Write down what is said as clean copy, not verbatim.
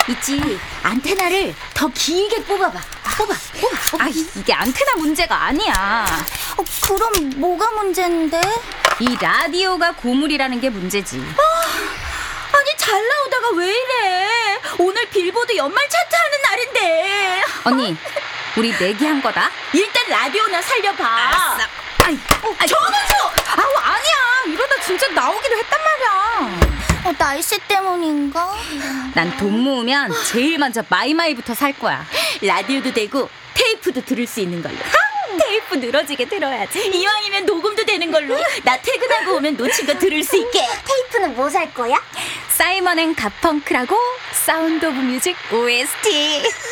있지. 안테나를 더 길게 뽑아봐. 뽑아. 아, 이게 안테나 문제가 아니야. 그럼 뭐가 문제인데? 이 라디오가 고물이라는 게 문제지. 아니 잘 나오다가 왜 이래? 오늘 빌보드 연말 차트 하는 날인데. 언니, 우리 내기한 거다. 일단 라디오나 살려봐. 알았어. 정은수! 아우, 아니야. 이러다 진짜 나오기로 했단 말이야. 날씨 때문인가? 난 돈 모으면 제일 먼저 마이마이부터 살 거야. 라디오도 되고 테이프도 들을 수 있는 걸로. 테이프 늘어지게 들어야지. 이왕이면 녹음도 되는 걸로. 나 퇴근하고 오면 놓친 거 들을 수 있게. 테이프는 뭐 살 거야? 사이먼 앤 가펑크라고 사운드 오브 뮤직 OST.